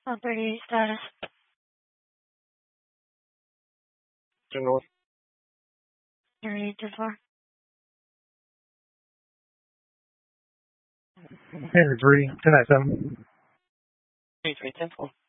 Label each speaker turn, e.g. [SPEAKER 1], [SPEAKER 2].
[SPEAKER 1] Property status.
[SPEAKER 2] General.
[SPEAKER 1] You ready to far?
[SPEAKER 3] Henry 3, 10-7.
[SPEAKER 2] 3-3-10-4.